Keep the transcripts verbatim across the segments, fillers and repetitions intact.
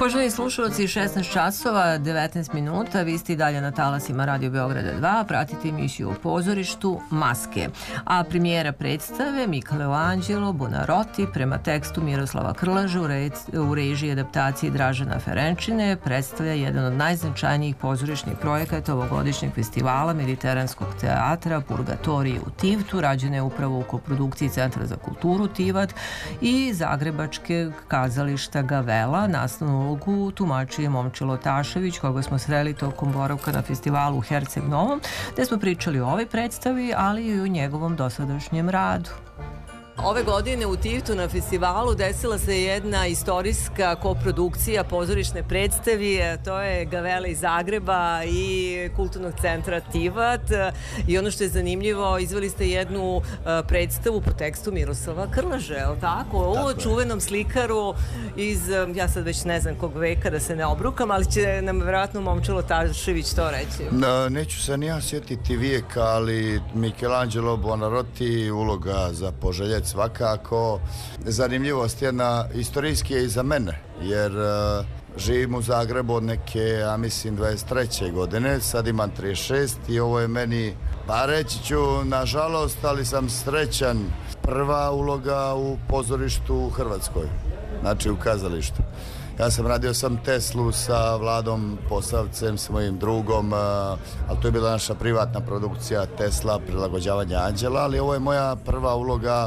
Poštovani slušalci, šesnaest časova, devetnaest minuta, vi ste i dalje na talasima Radio Beograda dva, pratite emisiju o pozorištu Maske. A premijera predstave Michelangelo Buonarroti prema tekstu Miroslava Krleže u, re, u režiji adaptaciji Dražena Ferenčine predstavlja jedan od najznačajnijih pozorišnih projekata ovogodišnjeg festivala Mediteranskog teatra Purgatorije u Tivtu, rađene upravo u koprodukciji Centra za kulturu Tivat i Zagrebačke kazališta Gavela. Nastavnu ulogu tumačio je Momčilo Tašević, koga smo sreli tokom boravka na festivalu u Herceg Novom, gde smo pričali o ovoj predstavi, ali i o njegovom dosadašnjem radu. Ove godine u Tivtu na festivalu desila se jedna istorijska koprodukcija pozorišne predstavi, to je Gavela iz Zagreba i Kulturnog centra Tivat, i ono što je zanimljivo, izveli ste jednu predstavu po tekstu Miroslava Krleže, je li tako? O čuvenom slikaru iz, ja sad već ne znam kog veka, da se ne obrukam, ali će nam vjerojatno Momčilo Tašević to reći. No, neću se ni ja sjetiti vijeka, ali Michelangelo Buonarroti, uloga za Poželjec svakako. Zanimljivost jedna istorijski je i za mene, jer uh, živim u Zagrebu od neke, ja mislim, dvadeset treće godine, sad imam trideset šest i ovo je meni, pa reći ću, nažalost, ali sam srećan, prva uloga u pozorištu u Hrvatskoj, znači u kazalištu. Ja sam radio sam Teslu sa Vladom Posavcem, s mojim drugom, ali to je bila naša privatna produkcija Tesla, prilagođavanje anđela, ali ovo je moja prva uloga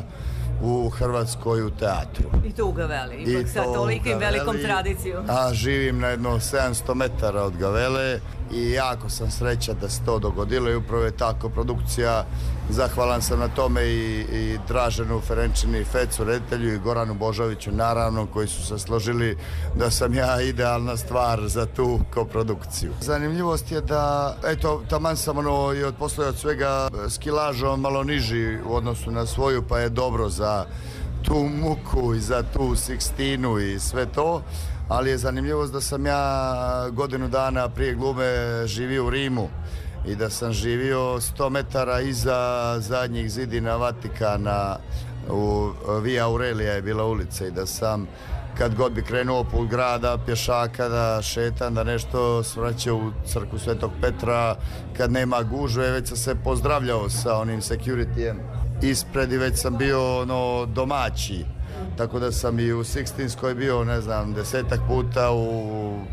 u Hrvatskoj u teatru. I to u Gaveli, ipak sa tolikim velikom tradicijom. A živim na jedno sedamsto metara od Gavele i jako sam srećan da se to dogodilo i upravo je tako produkcija. Zahvalan sam na tome i, i Draženu Ferenčini, Fecu reditelju i Goranu Božoviću, naravno, koji su se složili da sam ja idealna stvar za tu koprodukciju. Zanimljivost je da, eto, taman sam ono i od posle od svega s kilažom malo niži u odnosu na svoju, pa je dobro za tu muku i za tu sikstinu i sve to, ali je zanimljivost da sam ja godinu dana prije glume živio u Rimu i da sam živio sto metara iza zadnjih zidina Vatikana, u Via Aurelija je bila ulica, i da sam kad god bi krenuo put grada pješaka da šetam, da nešto svraćao u crkvu Svetog Petra, kad nema gužve, već sam se pozdravljao sa onim securityjem ispred i već sam bio ono domaći, tako da sam i u Sikstinskoj bio, ne znam, desetak puta, u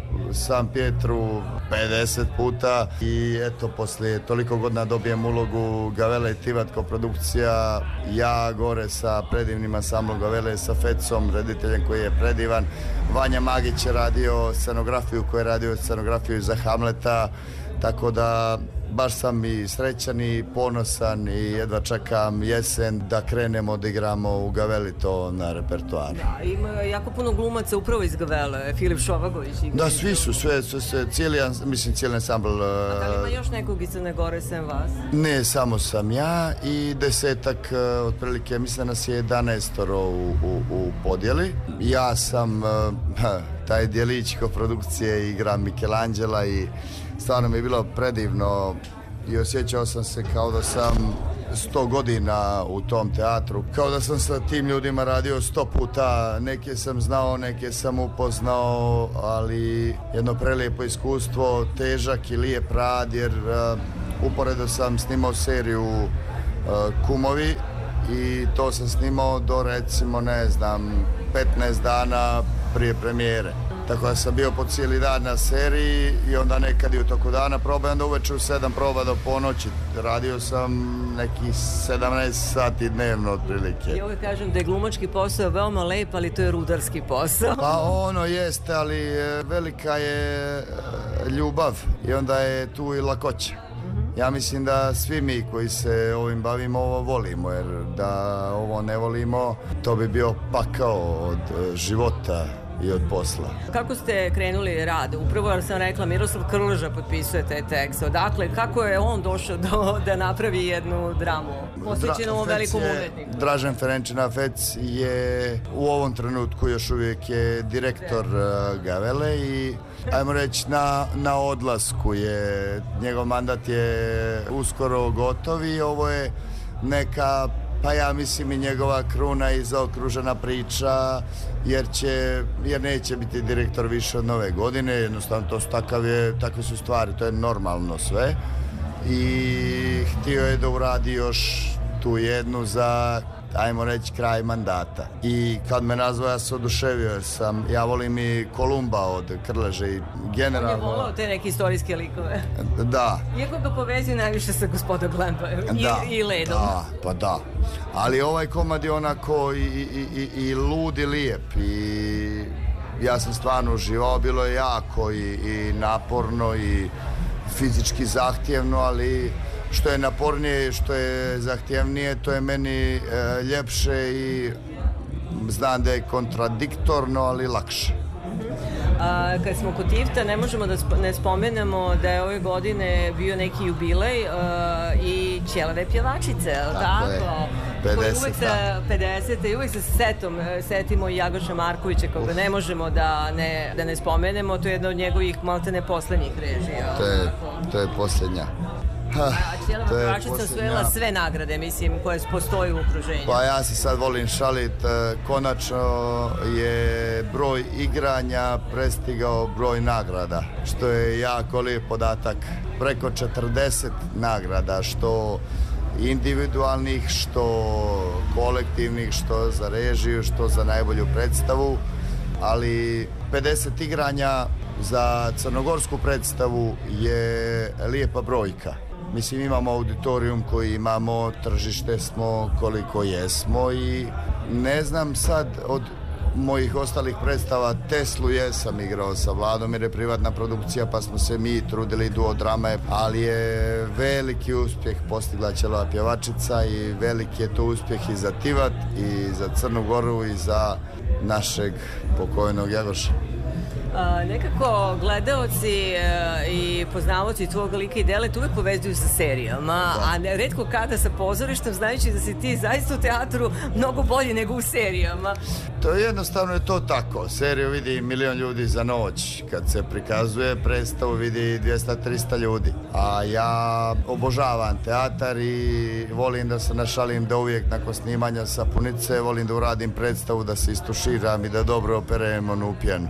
San Pietru pedeset puta i eto, poslije toliko godina dobijem ulogu Gavele i Tivat koprodukcija, ja gore sa predivnim ansamblom Gavele, sa Fecom, rediteljem koji je predivan, Vanja Magić je radio scenografiju, koji je radio scenografiju za Hamleta, tako da baš sam i srećan i ponosan i jedva čekam jesen da krenemo da igramo u Gaveli to na repertoaru. Da, ima jako puno glumaca upravo iz Gavele, Filip Šovagović. Da, svi su, sve, sve, sve cijeli, mislim, cijeli ansambl. A da li ima još nekog iz Crne Gore sem vas? Ne, samo sam ja i desetak, otprilike, mislim da nas je jedanaestoro u, u, u podjeli. Ja sam taj djelić koprodukcije, igram Michelangela i stvarno mi je bilo predivno i osjećao sam se kao da sam sto godina u tom teatru, kao da sam sa tim ljudima radio sto puta, neke sam znao, neke sam upoznao, ali jedno prelijepo iskustvo, težak i lijep rad, jer uh, uporedo sam snimao seriju uh, Kumovi i to sam snimao do, recimo, ne znam, petnaest dana prije premijere. Tako da sam bio po cijeli dan na seriji i onda nekad i u toku dana proba, onda uveče u sedam proba do ponoći. Radio sam nekih sedamnaest sati dnevno otprilike. Ja uvijek kažem da je glumački posao veoma lep, ali to je rudarski posao. Pa ono jeste, ali velika je ljubav i onda je tu i lakoća. Ja mislim da svi mi koji se ovim bavimo ovo volimo, jer da ovo ne volimo, to bi bio pakao od života i od posla. Kako ste krenuli rad? Upravo jer sam rekla, Miroslav Krleža potpisuje taj tekst. Odakle, kako je on došao do, da napravi jednu dramu posvećenu ovom velikom umetniku? Dražen Ferenčina Fec je u ovom trenutku još uvijek je direktor uh, Gavele i ajmo reći na, na odlasku je, njegov mandat je uskoro gotov i ovo je neka pa ja mislim i njegova kruna i zaokružena priča, jer će, jer neće biti direktor više od nove godine, jednostavno to su takav je, takve su stvari, to je normalno sve. I htio je da uradi još tu jednu za, ajmo reći, kraj mandata. I kad me nazvao, ja se oduševio sam. Ja volim i Kolumba od Krleže i generalno... On je volao te neke istorijske likove. Da. Iako ga povezuje najviše sa gospodom Glemba i, da, i Ledom. Da, pa da. Ali ovaj komad je onako i, i, i, i lud i lijep. I ja sam stvarno uživao, bilo je jako i, i naporno i fizički zahtjevno, ali što je napornije i što je zahtjevnije, to je meni e, ljepše i znam da je kontradiktorno, ali lakše. A, kad smo kod Tifta, ne možemo da sp- ne spomenemo da je ove godine bio neki jubilej a, i Ćelave pjevačice, tako? tako? pedeseta. pedeseta i uvijek se setom, setimo i Jagoša Markovića, koga ne možemo da ne, da ne spomenemo, to je jedna od njegovih maltene poslednjih režija. To je, to je posljednja. A Ćelava pjevačica osvojila sve nagrade, mislim, koje postoji u okruženju. Pa ja se sad volim šalit, konačno je broj igranja prestigao broj nagrada, što je jako lijep podatak. Preko četrdeset nagrada, što individualnih, što kolektivnih, što za režiju, što za najbolju predstavu, ali pedeset igranja za crnogorsku predstavu je lijepa brojka. Mislim, imamo auditorijum koji imamo, tržište smo koliko jesmo i ne znam sad od mojih ostalih predstava, Teslu jesam igrao sa Vladom jer je privatna produkcija pa smo se mi trudili duodrame, ali je veliki uspjeh postigla Ćelava pjevačica i veliki je to uspjeh i za Tivat i za Crnu Goru i za našeg pokojnog Jagoša. A, nekako gledaoci e, i poznavaoci tvojeg lika i dela te uvek povezuju sa serijama, da. A ne, retko kada sa pozorištem, znajući da si ti zaista u teatru mnogo bolji nego u serijama. To je jednostavno je to tako. Seriju vidi milion ljudi za noć. Kad se prikazuje predstavu vidi dvjesto do trista ljudi. A ja obožavam teatar i volim da se našalim da uvijek nakon snimanja sapunice volim da uradim predstavu, da se istuširam i da dobro operem onu pjenu.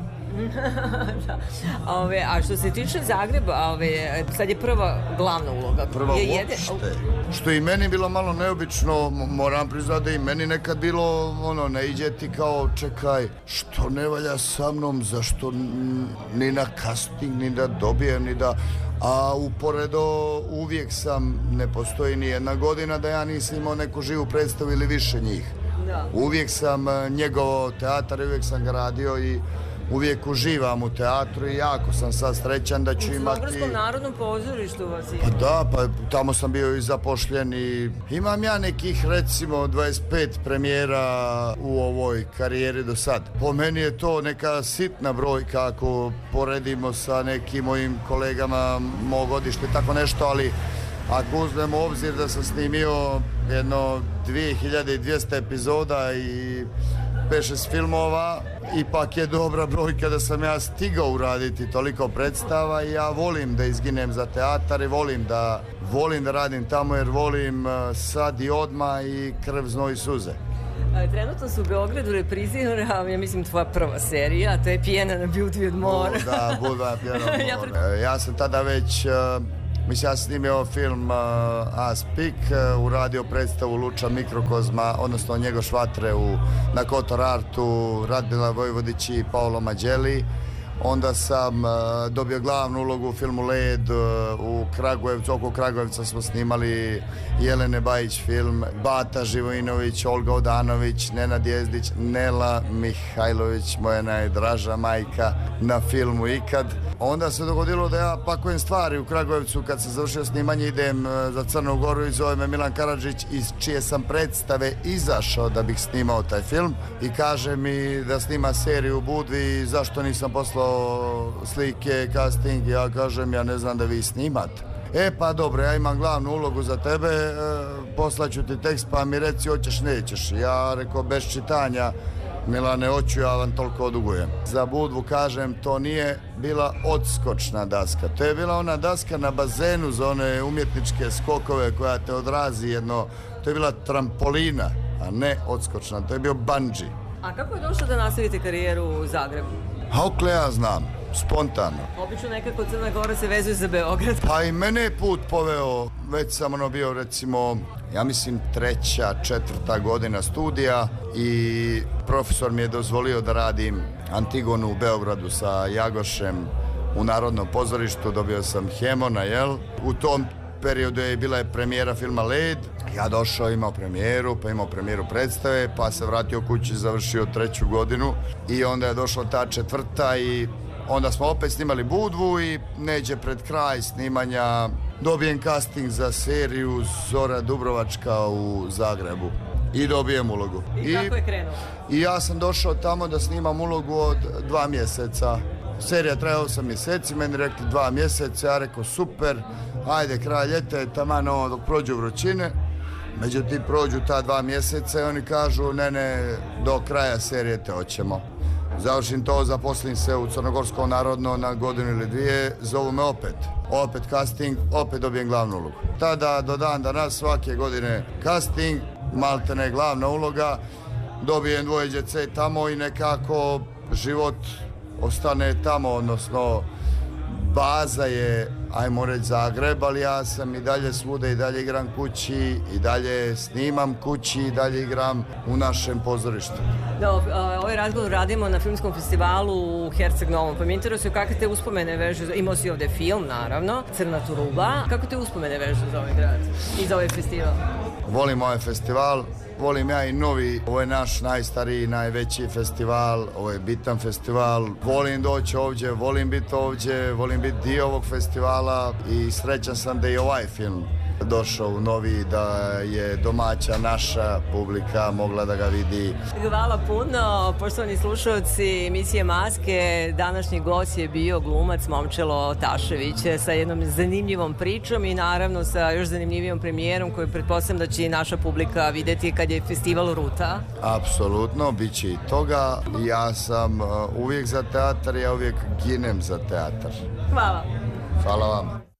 Da. Ove, a što se tiče Zagreba, ove, sad je prva glavna uloga. Prva je uopšte. Jede... Što je i meni bilo malo neobično, moram priznati da i meni nekad bilo, ono, ne iđe ti kao, čekaj, što ne valja sa mnom, zašto ni na casting, ni da dobijem, ni da... A uporedo uvijek sam, ne postoji ni jedna godina da ja nisam imao neku živu predstavu ili više njih. Da. Uvijek sam njegovao teatar, uvijek sam ga radio i uvijek uživam u teatru i jako sam sad srećan da ću imati... U Crnogorskom narodnom pozorištu vas je. Pa da, pa tamo sam bio i zapošljen i imam ja nekih recimo dvadeset pet premijera u ovoj karijeri do sad. Po meni je to neka sitna brojka ako poredimo sa nekim mojim kolegama mog godište, tako nešto, ali ako uzmemo u obzir da sam snimio jedno dvije hiljade dvjesto epizoda i pet šest filmova, ipak je dobra brojka da sam ja stigao uraditi toliko predstava i ja volim da izginem za teatar i volim da, volim da radim tamo jer volim sad i odmah i krv, znoj i suze. Trenutno su u Beogradu reprizira, ja mislim, tvoja prva serija, a to je Pjena na Beauty od mora. O, da, Buda, Pjena od mora. Ja sam tada već... Mislim, ja sam snimio film uh, A Speak, uh, uradio predstavu Luča Mikrokozma, odnosno Njegoš Vatre u, na Kotor Artu, Radmila Vojvodić i Paolo Mađeli. Onda sam uh, dobio glavnu ulogu u filmu Led uh, u Kragujevcu, oko Kragujevca smo snimali Jelene Bajić film, Bata Živojinović, Olga Odanović, Nenad Jezdić, Nela Mihajlović, moja najdraža majka na filmu ikad. Onda se dogodilo da ja pakujem stvari u Kragujevcu, kad sam završio snimanje idem za Crnu Goru i zove me Milan Karadžić iz čije sam predstave izašao da bih snimao taj film i kaže mi da snima seriju u Budvi i zašto nisam poslao slike, casting. Ja kažem, ja ne znam da vi snimate. E pa dobro, ja imam glavnu ulogu za tebe, e, poslaću ti tekst pa mi reci hoćeš, nećeš. Ja rekao bez čitanja Milane, hoću, ja vam toliko odugujem. Za Budvu kažem, to nije bila odskočna daska. To je bila ona daska na bazenu za one umjetničke skokove koja te odrazi jedno. To je bila trampolina, a ne odskočna. To je bio bungee. A kako je došlo da nastavite karijeru u Zagrebu? A okle ja znam, spontano. Obično nekako Crna Gora se vezuje za Beograd. Pa i mene je put poveo, već sam ono bio recimo, ja mislim treća, četvrta godina studija i profesor mi je dozvolio da radim Antigonu u Beogradu sa Jagošem u Narodnom pozorištu, dobio sam Hemona, jel? U tom periodu je bila je premijera filma Led. Ja došao, imao premijeru, pa imao premijeru predstave, pa se vratio kući, završio treću godinu i onda je došla ta četvrta i onda smo opet snimali Budvu i neđe pred kraj snimanja dobijem casting za seriju Zora Dubrovačka u Zagrebu i dobijem ulogu. I kako je krenuo? I ja sam došao tamo da snimam ulogu od dva mjeseca. Serija traje osam mjeseci, meni rekli dva mjeseca, ja rekao super, ajde kraj ljeta je taman ovo dok prođu vrućine. Međutim, prođu ta dva mjeseca i oni kažu ne, ne, do kraja serije te hoćemo. Završim to, zaposlim se u Crnogorskom narodno na godinu ili dvije, zovu me opet. Opet casting, opet dobijem glavnu ulogu. Tada do dan danas svake godine casting, maltene glavna uloga, dobijem dvoje djece tamo i nekako život ostane tamo, odnosno baza je, ajmo reći, Zagreb, ali ja sam i dalje svuda, i dalje igram kući, i dalje snimam kući, i dalje igram u našem pozorištu. Da, ovaj razgovor radimo na filmskom festivalu u Herceg Novom, pa mi interesuje kakve te uspomene vežu, imao si ovdje film, naravno, Crna Turuba, kako te uspomene vežu za ovaj grad i za ovaj festival? Volim ovaj festival, volim ja i novi, ovo je naš najstariji, najveći festival, ovo je bitan festival, volim doći ovdje, volim biti ovdje, volim biti dio ovog festivala i srećan sam da i ovaj film došao u novi, da je domaća naša publika mogla da ga vidi. Hvala puno, poštovani slušalci emisije Maske. Današnji gost je bio glumac Momčilo Tašević sa jednom zanimljivom pričom i naravno sa još zanimljivijom premijerom koju pretpostavljam da će i naša publika vidjeti kad je festival Ruta. Apsolutno, bit će i toga. Ja sam uvijek za teatar, ja uvijek ginem za teatar. Hvala. Hvala vam.